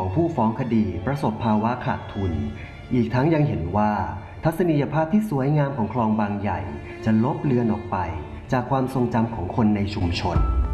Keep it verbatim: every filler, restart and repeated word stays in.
ของผู้ฟ้องคดีประสบภาวะขาดทุนอีกทั้งยังเห็นว่าทัศนียภาพที่สวยงามของคลองบางใหญ่จะลบเลือนออกไปจากความทรงจำของคนในชุมชน